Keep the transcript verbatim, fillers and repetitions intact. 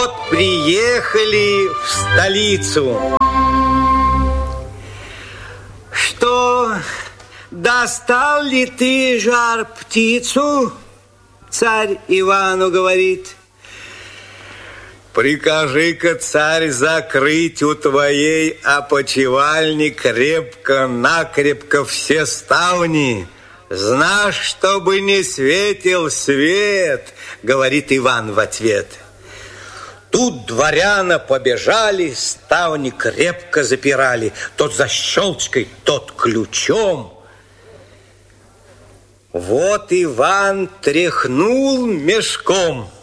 Вот приехали в столицу. Что, достал ли ты, жар, птицу? Царь Ивану говорит. Прикажи-ка, царь, закрыть у твоей опочивальни крепко-накрепко все ставни. Знашь, чтобы не светил свет, говорит Иван в ответ. Тут дворяна побежали, ставни крепко запирали, тот защелчкой, тот ключом. Вот Иван тряхнул мешком.